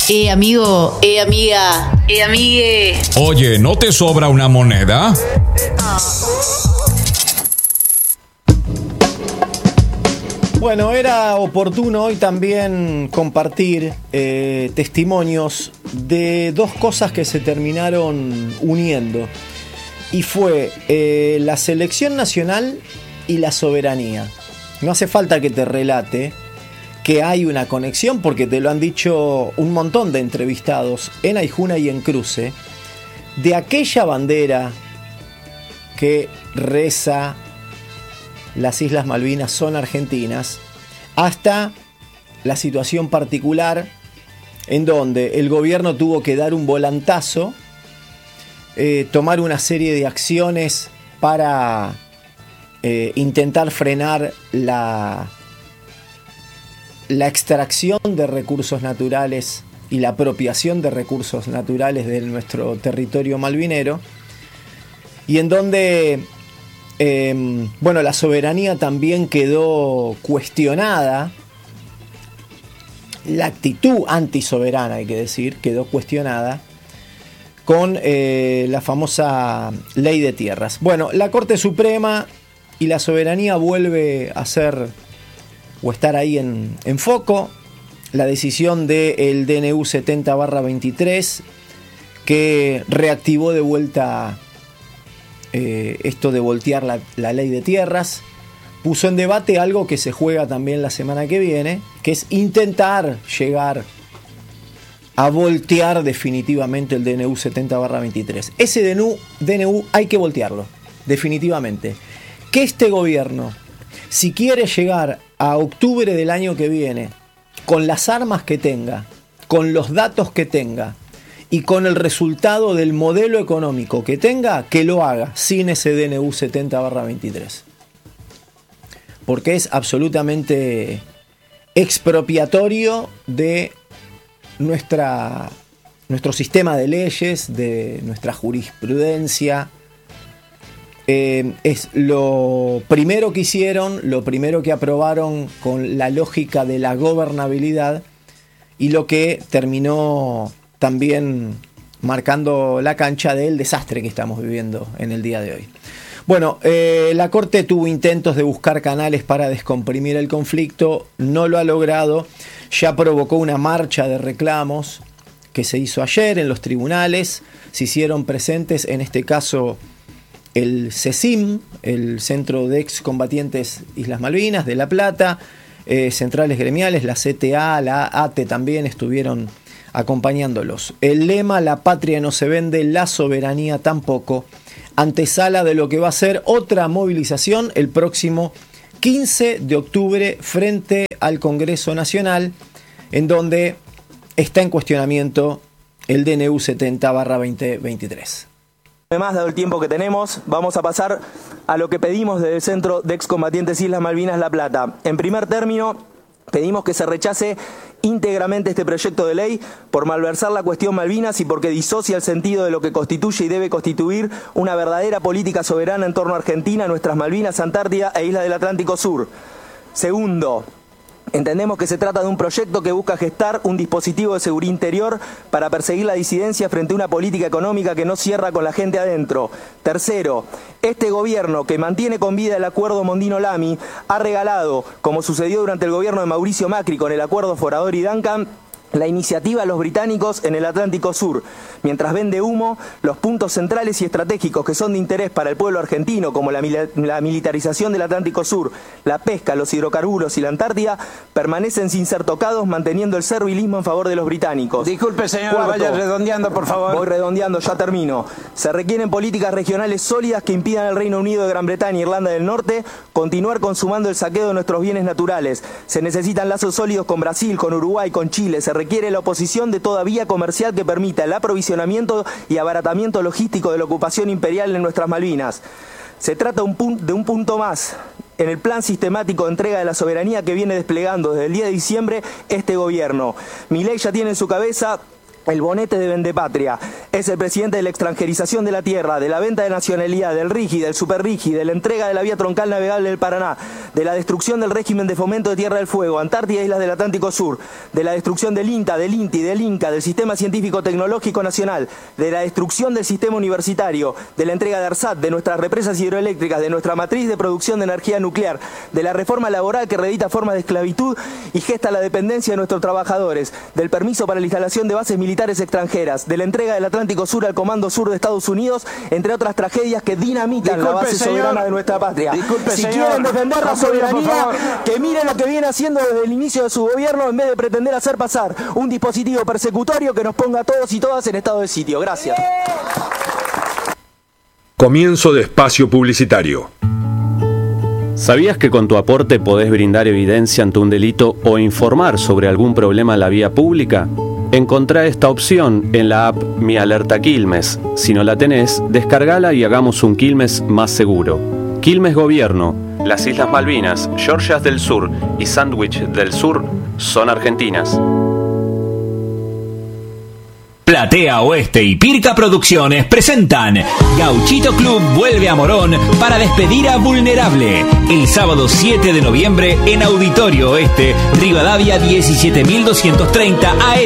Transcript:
Amigo, amiga, amigue. Oye, ¿no te sobra una moneda? Bueno, era oportuno hoy también compartir testimonios de dos cosas que se terminaron uniendo. Y fue la selección nacional y la soberanía. No hace falta que te relate que hay una conexión, porque te lo han dicho un montón de entrevistados en Aijuna y en Cruce, de aquella bandera que reza las Islas Malvinas son argentinas, hasta la situación particular en donde el gobierno tuvo que dar un volantazo, tomar una serie de acciones para intentar frenar la extracción de recursos naturales y la apropiación de recursos naturales de nuestro territorio malvinero, y en donde la soberanía también quedó cuestionada. La actitud antisoberana, hay que decir, quedó cuestionada con la famosa ley de tierras. Bueno, la Corte Suprema y la soberanía vuelve a ser o estar ahí en foco. La decisión del DNU 70/23 que reactivó de vuelta esto de voltear la ley de tierras, puso en debate algo que se juega también la semana que viene, que es intentar llegar a voltear definitivamente el DNU 70/23. Ese DNU hay que voltearlo, definitivamente. Que este gobierno, si quiere llegar a octubre del año que viene, con las armas que tenga, con los datos que tenga y con el resultado del modelo económico que tenga, que lo haga sin ese DNU 70/23. Porque es absolutamente expropiatorio de nuestro sistema de leyes, de nuestra jurisprudencia. Es lo primero que hicieron, lo primero que aprobaron con la lógica de la gobernabilidad, y lo que terminó también marcando la cancha del desastre que estamos viviendo en el día de hoy. Bueno, la Corte tuvo intentos de buscar canales para descomprimir el conflicto, no lo ha logrado, ya provocó una marcha de reclamos que se hizo ayer en los tribunales, se hicieron presentes, en este caso, el CECIM, el Centro de Excombatientes Islas Malvinas de La Plata, centrales gremiales, la CTA, la ATE también estuvieron acompañándolos. El lema "La patria no se vende, la soberanía tampoco", antesala de lo que va a ser otra movilización el próximo 15 de octubre frente al Congreso Nacional, en donde está en cuestionamiento el DNU 70/2023. Además, dado el tiempo que tenemos, vamos a pasar a lo que pedimos desde el Centro de Excombatientes Islas Malvinas La Plata. En primer término, pedimos que se rechace íntegramente este proyecto de ley por malversar la cuestión Malvinas y porque disocia el sentido de lo que constituye y debe constituir una verdadera política soberana en torno a Argentina, nuestras Malvinas, Antártida e Islas del Atlántico Sur. Segundo, entendemos que se trata de un proyecto que busca gestar un dispositivo de seguridad interior para perseguir la disidencia frente a una política económica que no cierra con la gente adentro. Tercero, este gobierno que mantiene con vida el acuerdo Mondino-Lamy ha regalado, como sucedió durante el gobierno de Mauricio Macri con el acuerdo Forador y Duncan, la iniciativa a los británicos en el Atlántico Sur, mientras vende humo, los puntos centrales y estratégicos que son de interés para el pueblo argentino, como la militarización del Atlántico Sur, la pesca, los hidrocarburos y la Antártida, permanecen sin ser tocados, manteniendo el servilismo en favor de los británicos. Disculpe, señor, Cuarto, vaya redondeando, por favor. Voy redondeando, ya termino. Se requieren políticas regionales sólidas que impidan al Reino Unido de Gran Bretaña e Irlanda del Norte continuar consumando el saqueo de nuestros bienes naturales. Se necesitan lazos sólidos con Brasil, con Uruguay, con Chile. Se requiere la oposición de toda vía comercial que permita el aprovisionamiento y abaratamiento logístico de la ocupación imperial en nuestras Malvinas. Se trata de un punto más en el plan sistemático de entrega de la soberanía que viene desplegando desde el 10 de diciembre este gobierno. Milei ya tiene en su cabeza el bonete de Vendepatria, es el presidente de la extranjerización de la tierra, de la venta de nacionalidad, del RIGI, del SuperRIGI, de la entrega de la vía troncal navegable del Paraná, de la destrucción del régimen de fomento de Tierra del Fuego, Antártida e Islas del Atlántico Sur, de la destrucción del INTA, del INTI, del INCA, del Sistema Científico Tecnológico Nacional, de la destrucción del sistema universitario, de la entrega de ARSAT, de nuestras represas hidroeléctricas, de nuestra matriz de producción de energía nuclear, de la reforma laboral que reedita formas de esclavitud y gesta la dependencia de nuestros trabajadores, del permiso para la instalación de bases militares extranjeras, de la entrega del Atlántico Sur al Comando Sur de Estados Unidos, entre otras tragedias que dinamitan la base soberana de nuestra patria. Si quieren defender la soberanía, que miren lo que viene haciendo desde el inicio de su gobierno en vez de pretender hacer pasar un dispositivo persecutorio que nos ponga a todos y todas en estado de sitio. Gracias. Comienzo de espacio publicitario. ¿Sabías que con tu aporte podés brindar evidencia ante un delito o informar sobre algún problema en la vía pública? Encontrá esta opción en la app Mi Alerta Quilmes. Si no la tenés, descargala y hagamos un Quilmes más seguro. Quilmes Gobierno, las Islas Malvinas, Georgias del Sur y Sandwich del Sur son argentinas. Platea Oeste y Pirca Producciones presentan Gauchito Club vuelve a Morón para despedir a Vulnerable el sábado 7 de noviembre en Auditorio Oeste, Rivadavia 17230 AM.